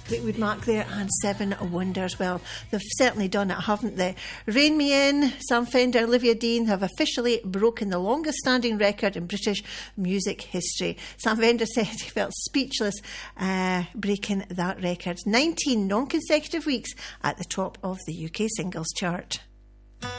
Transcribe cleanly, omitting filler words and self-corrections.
Fleetwood Mac there, and Seven Wonders. Well, they've certainly done it, haven't they? Rein Me In, Sam Fender, Olivia Dean have officially broken the longest standing record in British music history. Sam Fender said he felt speechless breaking that record. 19 non-consecutive weeks at the top of the UK singles chart.